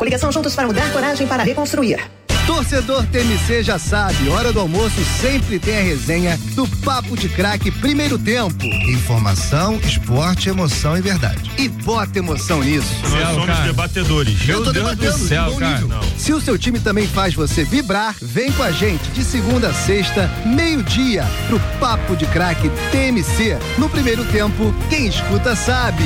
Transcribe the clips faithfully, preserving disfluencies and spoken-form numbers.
Coligação Juntos para Mudar, Coragem para Reconstruir. Torcedor T M C já sabe, hora do almoço sempre tem a resenha do Papo de Craque Primeiro Tempo. Informação, esporte, emoção e verdade. E bota emoção nisso. Nós somos cara. debatedores. Eu tô Deus debatendo, do céu, cara. Se o seu time também faz você vibrar, vem com a gente de segunda a sexta, meio-dia, pro Papo de Craque T M C. No Primeiro Tempo, quem escuta sabe.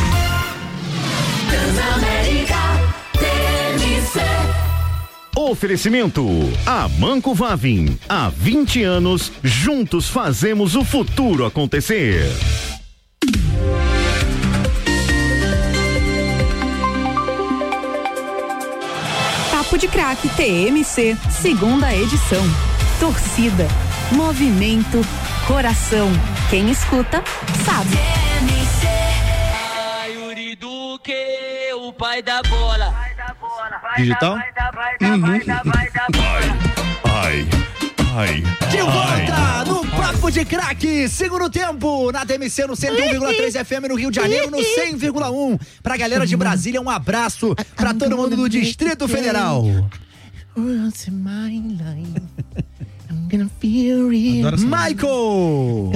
Transamérica T M C. Oferecimento Amanco Vavin. Há vinte anos, juntos fazemos o futuro acontecer. Papo de Craque T M C, segunda edição. Torcida, movimento, coração. Quem escuta, sabe. T M C. Ai, Yuri Duque, o pai da bola. Digital? Uhum. Ai, ai, De volta ai. no Papo de Craque, segundo tempo, na T M C no cento e um vírgula três F M no Rio de Janeiro, no cem vírgula um. Pra galera de Brasília, um abraço pra todo mundo do Distrito Federal. Michael!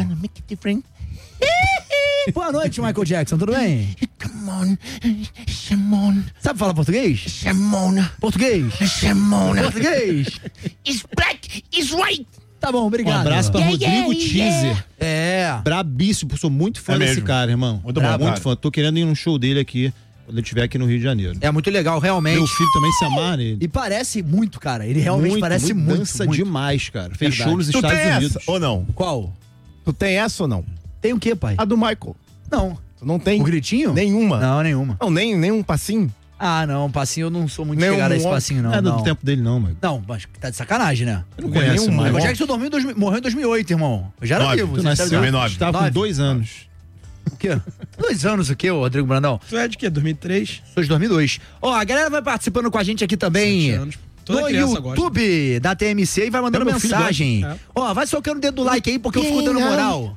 Boa noite, Michael Jackson, tudo bem? Come on, Simone. Sabe falar português? Simone. Português? Simone. Português? It's black, it's white. Tá bom, obrigado. Um abraço pra Yeah, Rodrigo yeah, Teaser. yeah. É. Brabíssimo, sou muito fã É desse mesmo. cara, irmão. Muito bom, Muito cara. fã. Tô querendo ir num show dele aqui, quando ele estiver aqui no Rio de Janeiro. É muito legal, realmente. Meu filho também se amar nele. E parece muito, cara. Ele realmente muito, parece muito, muito. dança muito. demais, cara. Fez Verdade. show nos Tu Estados tem Unidos. essa ou não? Qual? Tu tem essa ou não? Tem o quê, pai? A do Michael. Não. Tu não tem? O gritinho? Nenhuma. Não, nenhuma. Não, nem, nem um passinho? Ah, não, passinho eu não sou muito Nenhum chegado a esse outro. passinho, não. Não é do não. tempo dele, não, mano. Não, mas tá de sacanagem, né? Eu não conheço, nenhum mano. O Jackson dormiu em dois mil, morreu em dois mil e oito, irmão. Eu já era Nove. vivo. Tu você nasceu, sabe? nove. tava com Nove. dois anos. O quê? Dois anos o quê, ô Rodrigo Brandão? Tu é de quê? dois mil e três? Sou de dois mil e dois. Ó, a galera vai participando com a gente aqui também. Sete anos. Toda No criança YouTube da T M C e vai mandando É, meu filho mensagem. gosta. Ó, vai socando o dedo do like aí porque eu fico dando moral.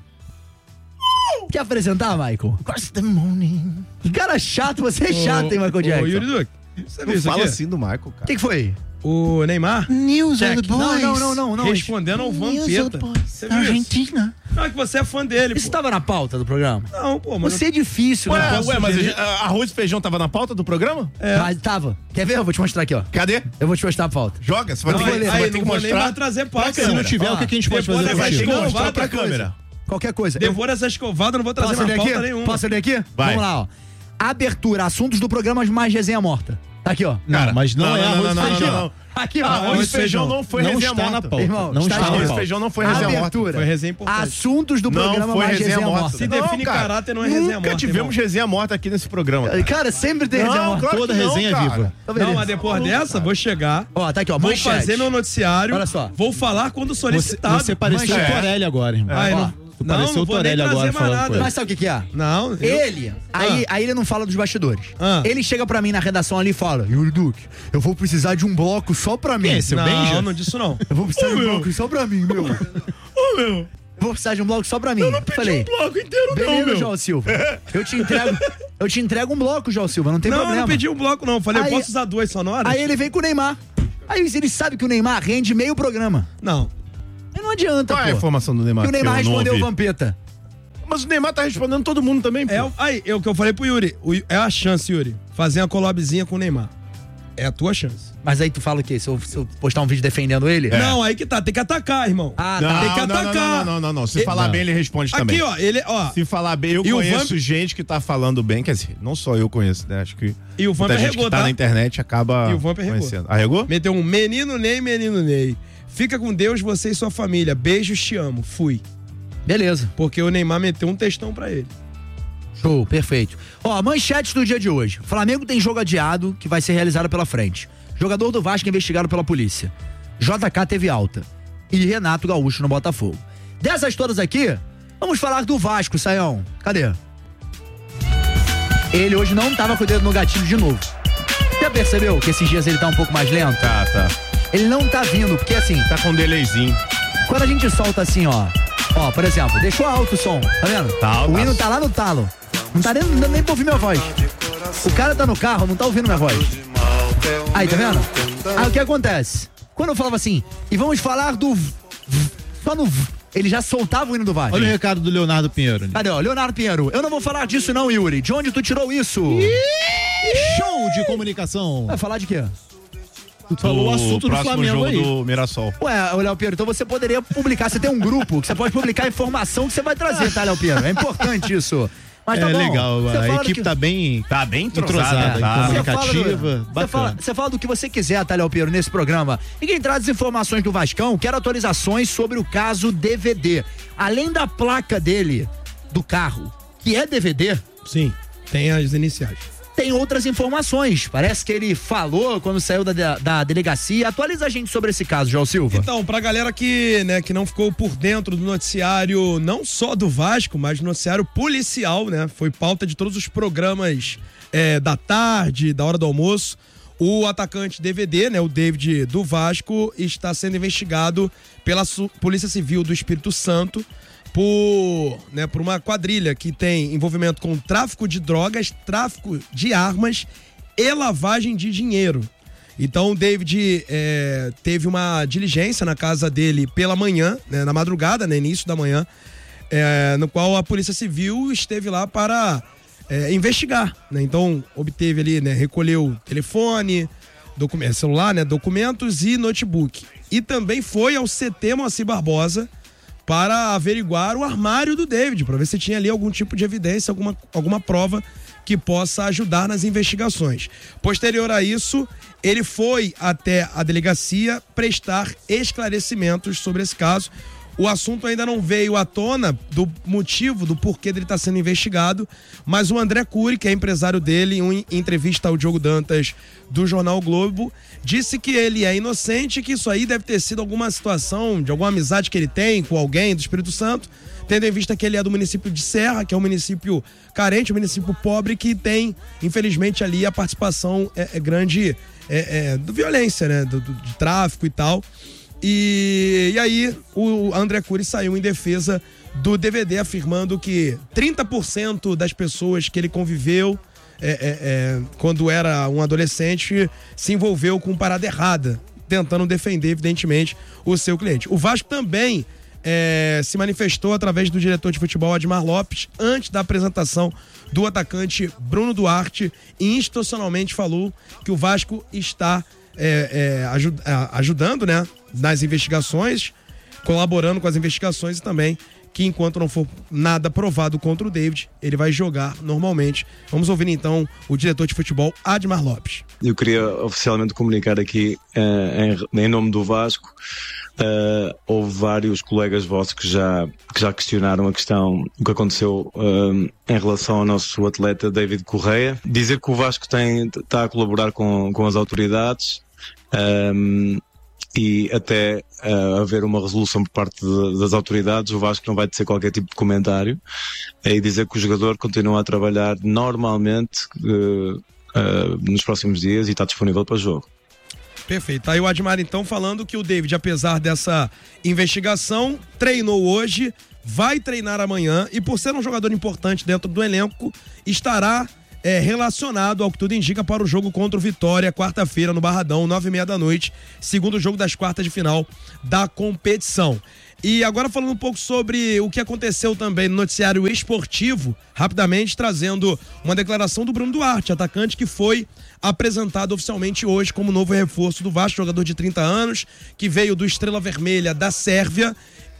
Quer apresentar, Michael? Across the morning. Que cara chato, você é chato, hein, Michael Jackson? Ô, Yuri Duque, você viu Não isso fala aqui? assim do Michael, O cara. que, que foi? O Neymar News Check. of the boys. Não, não, não, não, não. respondendo ao News of the Vampeta. boys. Você viu isso? Argentina. Não, é que você é fã dele, Isso pô. tava na pauta do programa? Não, pô, mas... Você é difícil, Ué, né? ué, mas sugerir- ah, arroz e feijão tava na pauta do programa? É. Mas tava. Quer ver? Eu vou te mostrar aqui, ó. Cadê? Eu vou te mostrar a pauta. Joga, você vai Não, ter que, aí, você vai aí ter não que vou nem mostrar. mais trazer pauta. Se não tiver, o que, que a gente pode Depois fazer? vai Vampiro? ter que Mostrar escovada, pra coisa. câmera. Qualquer coisa. Eu- Devora essa escovada, eu não vou trazer Posso ler mais pauta aqui? nenhuma. Posso ler aqui? Vai. Vamos lá, ó. Abertura, assuntos do programa mais resenha morta. Tá aqui, ó. Não, mas não, não, é não, arroz não, e não, feijão. não, não. Aqui, ó. Arroz e feijão não foi Não resenha está na morta. pauta. Irmão, não está está aqui. na Arroz e pauta. feijão não foi resenha morta. Abertura. Foi resenha importante. Assuntos do programa Não foi mais resenha resenha morta. morta. Se Não, define cara. caráter, não é resenha Nunca morta, tivemos irmão. resenha morta aqui nesse programa. Cara, Cara, sempre tem resenha não, morta. claro Toda que não, resenha é cara. viva. Tá Não, beleza. mas depois dessa, vou chegar, Ó, tá aqui, ó. vou Manchete. fazer meu noticiário, Olha só. vou falar quando Você, solicitado. você pareceu o Manchete. Torelli agora, irmão. Ai, Ó, não, tu não, pareceu não o vou nem Torelli trazer agora mais falando nada. coisa. Mas sabe o que que é? Não, eu- Ele, aí, aí ele não fala dos bastidores. Ah. Ele chega pra mim na redação ali e fala: Yuri Duque, eu vou precisar de um bloco só pra mim. Quem é esse? Seu não, Benja? não disse não. Eu vou precisar Ô, de um meu. bloco só pra mim, meu. Ô, meu, Vou precisar de um bloco só pra mim. eu não pedi Falei, um bloco inteiro não, beleza, meu. João Silva. Eu te entrego, eu te entrego um bloco, João Silva, não tem Não, eu problema. não pedi um bloco não, falei, Aí- eu posso usar duas sonoras? Aí ele vem com o Neymar. Aí ele sabe que o Neymar rende meio programa. Não. Aí não adianta, Qual é a pô. informação do Neymar? Que o Neymar que eu não respondeu o ouvi? Vampeta. Mas o Neymar tá respondendo todo mundo também, pô. É, o- aí, é o que eu falei pro Yuri, o- é a chance, Yuri, fazer uma collabzinha com o Neymar. É a tua chance. Mas aí tu fala o quê? Se eu, se eu postar um vídeo defendendo ele? Não, aí que tá, tem que atacar, irmão. Ah, Não, tá. tem que não, não, atacar. não, não, não, não. Se E- falar não. bem, ele responde também. Aqui, ó, ele, ó, Se falar bem, eu E o conheço Vamp- gente que tá falando bem, quer dizer, não só eu conheço, né? Acho que E o Vamp muita gente arregou, que tá, tá? na internet acaba E o Vamp arregou. conhecendo. Arregou? meteu um menino Ney, menino Ney. Fica com Deus, você e sua família. Beijos, te amo. Fui. Beleza. Porque o Neymar meteu um textão pra ele. Show, perfeito. Ó, manchetes do dia de hoje. Flamengo tem jogo adiado que vai ser realizado pela frente. Jogador do Vasco investigado pela polícia. J K teve alta. E Renato Gaúcho no Botafogo. Dessas todas aqui, vamos falar do Vasco, Saião. Cadê? Ele hoje não tava com o dedo no gatilho de novo. Já percebeu que esses dias ele tá um pouco mais lento? Tá, tá. Ele não tá vindo, porque assim, Tá com um delayzinho. quando a gente solta assim, ó. Ó, por exemplo, deixou alto o som, tá vendo? Tá, o tá. hino tá lá no talo. Não tá nem, não dá nem pra ouvir minha voz. O cara tá no carro, não tá ouvindo minha voz. Aí, tá vendo? Aí o que acontece? Quando eu falava assim, e vamos falar do v, v, só no v, ele já soltava o hino do Vasco. Olha o recado do Leonardo Pinheiro. Cadê, ó? Leonardo Pinheiro, eu não vou falar disso não, Yuri. De onde tu tirou isso? Show de comunicação. Vai falar de quê? Tu falou o assunto do Flamengo jogo aí. do Mirassol. Ué, Léo Pinheiro, então você poderia publicar, você tem um grupo que você pode publicar a informação que você vai trazer, tá, Léo Pinheiro? É importante isso. Mas tá é bom. legal, Você a fala equipe que... tá bem Tá bem entrosada, entrosada, tá? comunicativa, Você fala, você fala do que você quiser, tá, Léo Pinheiro, nesse programa. E quem traz as informações do Vascão, quero atualizações sobre o caso D V D. Além da placa dele, do carro, que é D V D... Sim, tem as iniciais. Tem outras informações. Parece que ele falou quando saiu da, da, da delegacia. Atualiza a gente sobre esse caso, João Silva. Então, pra galera que, né, que não ficou por dentro do noticiário, não só do Vasco, mas do noticiário policial, né? Foi pauta de todos os programas é, da tarde, da hora do almoço. O atacante D V D, né, o David do Vasco, está sendo investigado pela Polícia Civil do Espírito Santo por, né, por uma quadrilha que tem envolvimento com tráfico de drogas, tráfico de armas e lavagem de dinheiro. Então o David é, teve uma diligência na casa dele pela manhã, né, na madrugada, no né, início da manhã, é, no qual a Polícia Civil esteve lá para é, investigar. Né? Então obteve ali, né, recolheu telefone, documento, celular, né, documentos e notebook. E também foi ao C T Moacir Barbosa para averiguar o armário do David, para ver se tinha ali algum tipo de evidência, alguma, alguma prova que possa ajudar nas investigações. Posterior a isso, ele foi até a delegacia prestar esclarecimentos sobre esse caso. O assunto ainda não veio à tona do motivo, do porquê dele estar sendo investigado, mas o André Cury, que é empresário dele, em entrevista ao Diogo Dantas do Jornal o Globo, disse que ele é inocente e que isso aí deve ter sido alguma situação, de alguma amizade que ele tem com alguém do Espírito Santo, tendo em vista que ele é do município de Serra, que é um município carente, um município pobre, que tem, infelizmente, ali a participação é, é grande é, é, do violência, né, do, do, de tráfico e tal. E, e aí o André Cury saiu em defesa do D V D, afirmando que trinta por cento das pessoas que ele conviveu é, é, é, quando era um adolescente se envolveu com parada errada, tentando defender, evidentemente, o seu cliente. O Vasco também é, se manifestou através do diretor de futebol Admar Lopes antes da apresentação do atacante Bruno Duarte e institucionalmente falou que o Vasco está é, é, ajud, ajudando, né, nas investigações, colaborando com as investigações e também que enquanto não for nada provado contra o David, ele vai jogar normalmente. Vamos ouvir então o diretor de futebol, Admar Lopes. Eu queria oficialmente comunicar aqui uh, em, em nome do Vasco, uh, houve vários colegas vossos que já, que já questionaram a questão do que aconteceu uh, em relação ao nosso atleta David Correia. Dizer que o Vasco tem, está a colaborar com, com as autoridades, um, e até uh, haver uma resolução por parte de, das autoridades, o Vasco não vai ter qualquer tipo de comentário, e dizer que o jogador continua a trabalhar normalmente uh, uh, nos próximos dias e está disponível para o jogo. Perfeito. Aí o Admar então falando que o David, apesar dessa investigação, treinou hoje, vai treinar amanhã e por ser um jogador importante dentro do elenco, estará É, relacionado, ao que tudo indica, para o jogo contra o Vitória, quarta-feira, no Barradão, nove e meia da noite, segundo jogo das quartas de final da competição. E agora falando um pouco sobre o que aconteceu também no noticiário esportivo, rapidamente trazendo uma declaração do Bruno Duarte, atacante que foi apresentado oficialmente hoje como novo reforço do Vasco, jogador de trinta anos, que veio do Estrela Vermelha da Sérvia,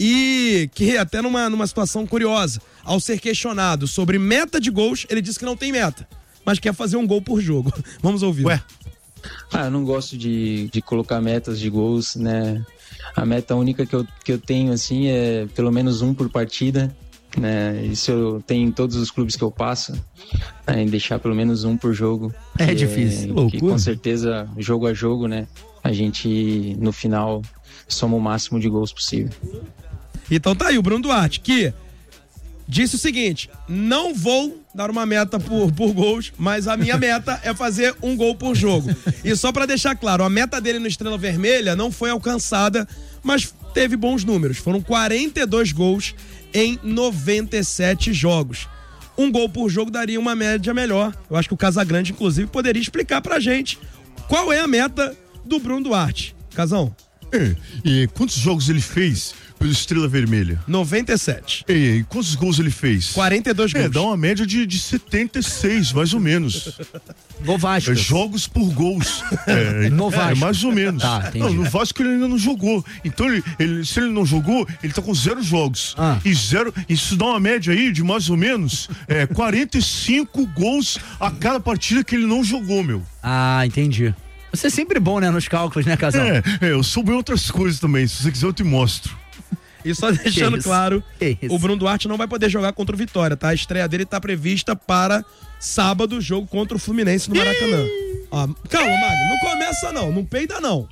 e que até numa, numa situação curiosa, ao ser questionado sobre meta de gols, ele disse que não tem meta, mas quer fazer um gol por jogo. Vamos ouvir. Ué? Ah, eu não gosto de, de colocar metas de gols, né? A meta única que eu, que eu tenho, assim, é pelo menos um por partida, né? Isso eu tenho em todos os clubes que eu passo, né? Em deixar pelo menos um por jogo. É difícil, é, loucura. Que, com certeza, jogo a jogo, né? A gente, no final, soma o máximo de gols possível. Então tá aí o Bruno Duarte, que disse o seguinte: não vou dar uma meta por, por gols, mas a minha meta é fazer um gol por jogo. E só pra deixar claro, a meta dele no Estrela Vermelha não foi alcançada, mas teve bons números. Foram quarenta e dois gols em noventa e sete jogos. Um gol por jogo daria uma média melhor. Eu acho que o Casagrande, inclusive, poderia explicar pra gente Qual é a meta do Bruno Duarte? Casão? É, e quantos jogos ele fez pelo Estrela Vermelha? noventa e sete. E, e quantos gols ele fez? quarenta e dois gols. É, dá uma média de, de setenta e seis, mais ou menos. No Vasco. É, jogos por gols. É, no Vasco. É, mais ou menos. Tá, não, no Vasco ele ainda não jogou. Então, ele, ele, se ele não jogou, ele tá com zero jogos. Ah. E zero, isso dá uma média aí de mais ou menos é, quarenta e cinco gols a cada partida que ele não jogou, meu. Ah, entendi. Você é sempre bom, né, nos cálculos, né, Casal? É, é, eu sou bem outras coisas também. Se você quiser, eu te mostro. E só deixando claro, Que o Bruno Duarte não vai poder jogar contra o Vitória, tá? A estreia dele tá prevista para sábado, jogo contra o Fluminense no Maracanã. Ó, calma, Magno, não começa não, não peida não.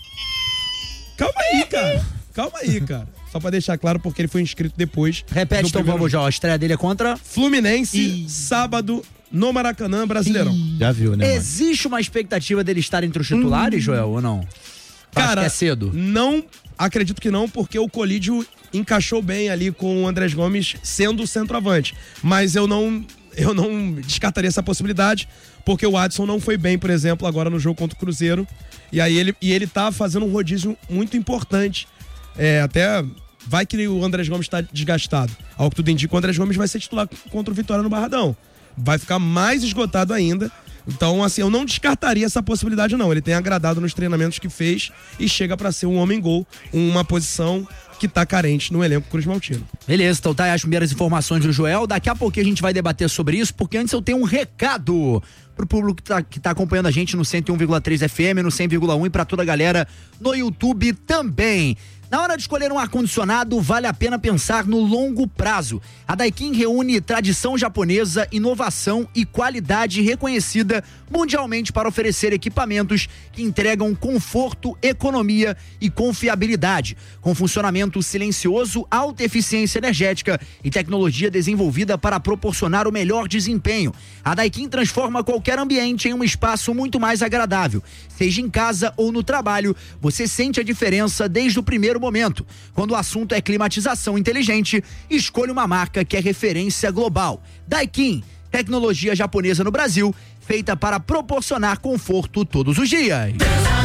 Calma aí, cara. Calma aí, cara. Só pra deixar claro, porque ele foi inscrito depois. Repete, então vamos já. A estreia dele é contra Fluminense, e... sábado no Maracanã, Brasileirão. E... Já viu, né? Existe uma expectativa dele estar entre os titulares, hum. Joel, ou não? Cara, Acho que é cedo. Não, acredito que não, porque o Colídio encaixou bem ali com o Andrés Gomes sendo o centroavante. Mas eu não, eu não descartaria essa possibilidade, porque o Adson não foi bem, por exemplo, agora no jogo contra o Cruzeiro. E aí ele, e ele tá fazendo um rodízio muito importante. É, até vai que o Andrés Gomes tá desgastado. Ao que tudo indica, o Andrés Gomes vai ser titular contra o Vitória no Barradão. Vai ficar mais esgotado ainda. Então, assim, eu não descartaria essa possibilidade, não. Ele tem agradado nos treinamentos que fez e chega pra ser um homem-gol, uma posição que tá carente no elenco Cruz Maltino. Beleza, então tá aí as primeiras informações do Joel. Daqui a pouquinho a gente vai debater sobre isso, porque antes eu tenho um recado pro público que tá, que tá acompanhando a gente no cento e um vírgula três F M, no cem vírgula um e pra toda a galera no YouTube também. Na hora de escolher um ar-condicionado, vale a pena pensar no longo prazo. A Daikin reúne tradição japonesa, inovação e qualidade reconhecida mundialmente para oferecer equipamentos que entregam conforto, economia e confiabilidade, com funcionamento silencioso, alta eficiência energética e tecnologia desenvolvida para proporcionar o melhor desempenho. A Daikin transforma qualquer ambiente em um espaço muito mais agradável. Seja em casa ou no trabalho, você sente a diferença desde o primeiro momento. Quando o assunto é climatização inteligente, escolha uma marca que é referência global. Daikin, tecnologia japonesa no Brasil, feita para proporcionar conforto todos os dias.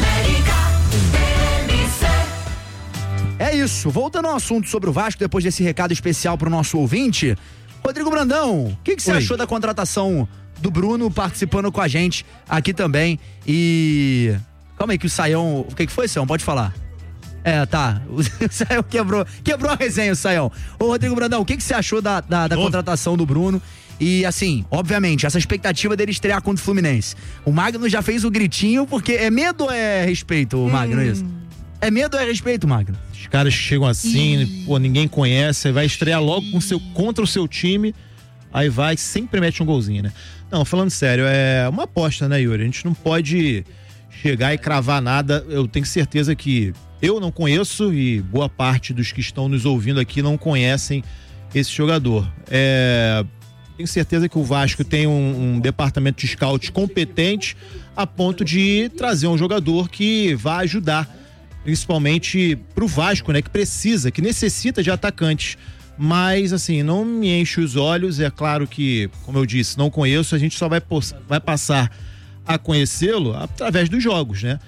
É isso, voltando ao assunto sobre o Vasco, depois desse recado especial para o nosso ouvinte, Rodrigo Brandão, o que, que você Oi. achou da contratação do Bruno participando com a gente aqui também? E... calma aí que o Saião... o que, que foi, Saião? Pode falar. É, tá. O Saião quebrou, quebrou a resenha, o Saião. Ô, Rodrigo Brandão, o que, que você achou da, da, da contratação do Bruno? E, assim, obviamente, essa expectativa dele estrear contra o Fluminense. O Magno já fez o gritinho, porque é medo ou é respeito, o Magno, hum. isso? É medo ou é respeito, Magno? Os caras chegam assim, Ih. pô, ninguém conhece, aí vai estrear logo com seu, contra o seu time, aí vai, sempre mete um golzinho, né? Não, falando sério, é uma aposta, né, Yuri? A gente não pode chegar e cravar nada. Eu tenho certeza que eu não conheço e boa parte dos que estão nos ouvindo aqui não conhecem esse jogador. É, tenho certeza que o Vasco tem um, um departamento de scout competente a ponto de trazer um jogador que vai ajudar, principalmente pro Vasco, né? Que precisa, que necessita de atacantes. Mas, assim, não me enche os olhos. É claro que, como eu disse, não conheço. A gente só vai, vai passar a conhecê-lo através dos jogos, né?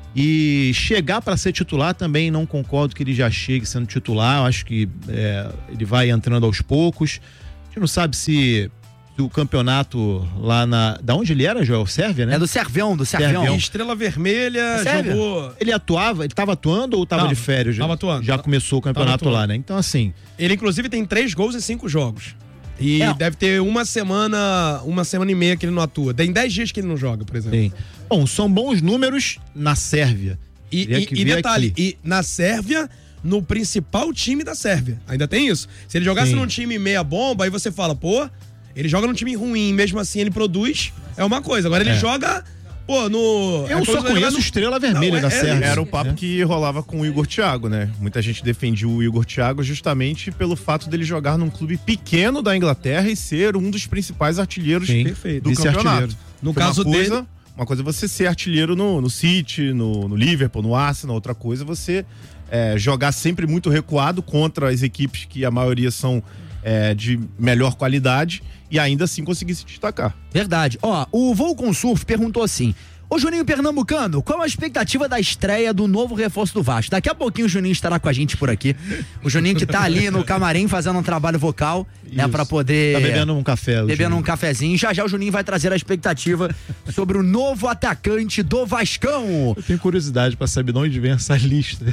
E chegar para ser titular também não concordo que ele já chegue sendo titular. Eu acho que é, ele vai entrando aos poucos. A gente não sabe se, se o campeonato lá na... Da onde ele era, Joel? Sérvia, né? É do Servião, do Servião. Servião. Estrela Vermelha, é jogou... Ele atuava, ele tava atuando ou tava, tava de férias? Tava atuando. Já começou o campeonato lá, né? Então, assim... Ele, inclusive, tem três gols em cinco jogos. E é. deve ter uma semana, uma semana e meia que ele não atua. Tem dez dias que ele não joga, por exemplo. Sim. Bom, são bons números na Sérvia. E, e, e detalhe, aqui. e na Sérvia, no principal time da Sérvia. Ainda tem isso. Se ele jogasse Sim. num time meia bomba, aí você fala, pô, ele joga num time ruim, mesmo assim ele produz, é uma coisa. Agora ele é. joga... Pô, no... Eu é só conheço no... Estrela Vermelha não, da é, Sérvia. Era o papo é. que rolava com o Igor Thiago, né? Muita gente defendia o Igor Thiago justamente pelo fato dele jogar num clube pequeno da Inglaterra e ser um dos principais artilheiros Sim, do Esse campeonato. Artilheiro. No Foi caso coisa, dele... Uma coisa é você ser artilheiro no, no City, no, no Liverpool, no Arsenal. Outra coisa é você é, jogar sempre muito recuado contra as equipes que a maioria são é, de melhor qualidade e ainda assim conseguir se destacar. Verdade. Ó, o Voo com Surf perguntou assim: Ô Juninho Pernambucano, qual a expectativa da estreia do novo reforço do Vasco? Daqui a pouquinho o Juninho estará com a gente por aqui. O Juninho que tá ali no camarim fazendo um trabalho vocal, Isso. né, pra poder... Tá bebendo um café. Bebendo Juninho. um cafezinho. Já já o Juninho vai trazer a expectativa sobre o novo atacante do Vascão. Eu tenho curiosidade pra saber de onde vem essa lista.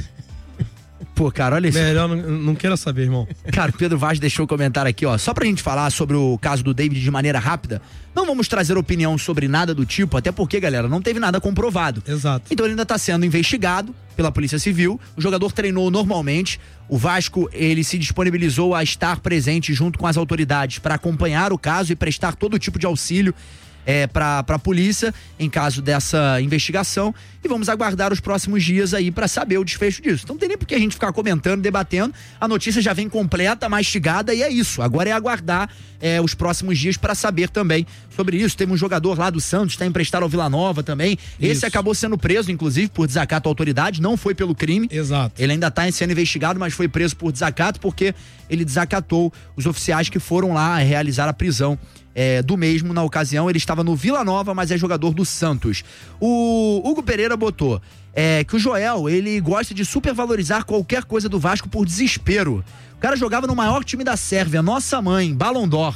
Pô, cara, olha isso. Melhor não, não queira saber, irmão. Cara, o Pedro Vaz deixou um comentário aqui, ó. Só pra gente falar sobre o caso do David de maneira rápida, não vamos trazer opinião sobre nada do tipo, até porque, galera, não teve nada comprovado. Exato. Então ele ainda tá sendo investigado pela Polícia Civil. O jogador treinou normalmente. O Vasco, ele se disponibilizou a estar presente junto com as autoridades para acompanhar o caso e prestar todo tipo de auxílio É, para a polícia em caso dessa investigação, e vamos aguardar os próximos dias aí para saber o desfecho disso. Então não tem nem por que a gente ficar comentando, debatendo, a notícia já vem completa, mastigada, e é isso. Agora é aguardar é, os próximos dias para saber também sobre isso. Teve um jogador lá do Santos, está emprestado ao Vila Nova também, esse Isso. acabou sendo preso, inclusive, por desacato à autoridade, não foi pelo crime. Exato. Ele ainda está sendo investigado, mas foi preso por desacato porque ele desacatou os oficiais que foram lá realizar a prisão É, do mesmo na ocasião. Ele estava no Vila Nova, mas é jogador do Santos. O Hugo Pereira botou é, que o Joel, ele gosta de supervalorizar qualquer coisa do Vasco por desespero. O cara jogava no maior time da Sérvia, nossa mãe, Ballon d'Or.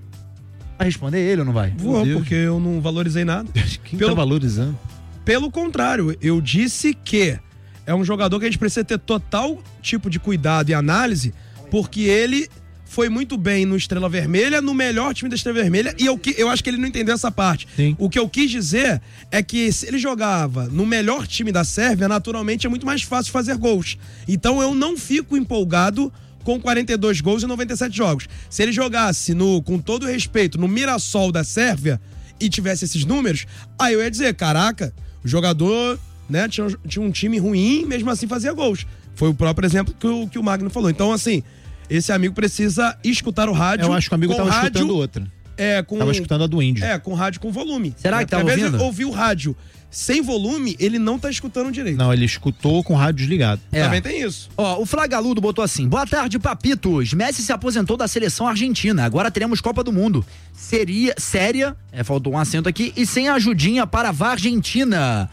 Vai responder ele ou não vai? Vou, porque eu não valorizei nada. Quem Pelo... tá valorizando? Pelo contrário, eu disse que é um jogador que a gente precisa ter total tipo de cuidado e análise, porque ele foi muito bem no Estrela Vermelha, no melhor time da Estrela Vermelha, e eu, eu acho que ele não entendeu essa parte. Sim. O que eu quis dizer é que se ele jogava no melhor time da Sérvia, naturalmente é muito mais fácil fazer gols. Então eu não fico empolgado com quarenta e dois gols em noventa e sete jogos. Se ele jogasse, no, com todo respeito, no Mirassol da Sérvia e tivesse esses números, aí eu ia dizer, caraca, o jogador, né, tinha, tinha um time ruim, mesmo assim fazia gols. Foi o próprio exemplo que o, que o Magno falou. Então, assim, esse amigo precisa escutar o rádio. Eu acho que o amigo com tava rádio, escutando outra. É, com, tava escutando a do Índio. É, com rádio com volume. Será que Porque, tá às vezes, ouvindo? ouvir o rádio sem volume, ele não tá escutando direito. Não, ele escutou com o rádio desligado. É. Também tem isso. Ó, o Flagaludo botou assim: boa tarde, papitos. Messi se aposentou da seleção argentina. Agora teremos Copa do Mundo. Seria séria, é, faltou um acento aqui, e sem ajudinha para a Argentina.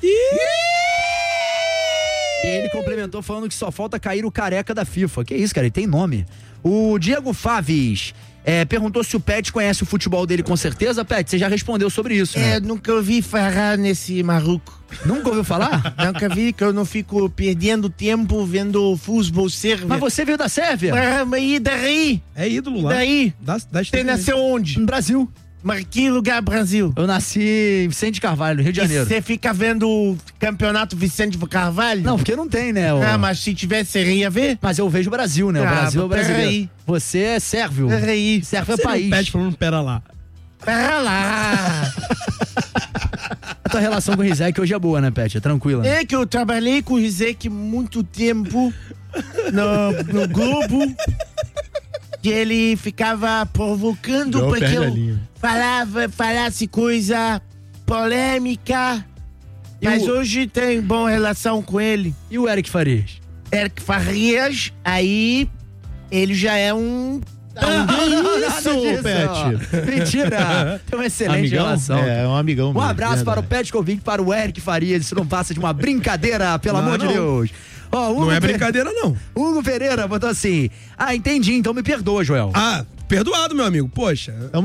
E ele complementou falando que só falta cair o careca da FIFA. Que isso, cara, ele tem nome. O Diego Faves é, perguntou se o Pet conhece o futebol dele com certeza. Pet, você já respondeu sobre isso, né? É, nunca ouvi falar nesse maluco. Nunca ouviu falar? Nunca vi, que eu não fico perdendo tempo vendo futebol sérvio. Mas você veio da Sérvia? Ah, mas e daí? É ídolo lá. Daí? Da, da Você nasceu onde? No Brasil. Mas que lugar, Brasil? Eu nasci em Vicente Carvalho, no Rio de Janeiro. E você fica vendo o campeonato Vicente Carvalho? Não, porque não tem, né? O... Ah, mas se tivesse, você ia ver? Mas eu vejo o Brasil, né? O Ah, Brasil é o brasileiro. peraí. Você é sérvio. Peraí. Sérvio é Você país. não pede falando pera lá. Pera lá. A tua relação com o Rizek hoje é boa, né, Pet? É tranquila. É que eu trabalhei com o Rizek muito tempo no, no Globo. Que ele ficava provocando Não, para que perde a eu linha. falava, falasse coisa polêmica. E Mas o- hoje tem boa relação com ele. E o Eric Farias? Eric Farias, aí ele já é um... Isso, Pet. Mentira. Tem uma excelente Amigão? relação. É, é um amigão Um mesmo, abraço verdade. para o Pet Kovic, para o Eric Farias. Isso não passa de uma brincadeira, pelo Não, amor de não. Deus. Ó, Hugo Não é Pe- brincadeira, não. Hugo Pereira botou assim: ah, entendi, então me perdoa, Joel. Ah, perdoado, meu amigo. Poxa.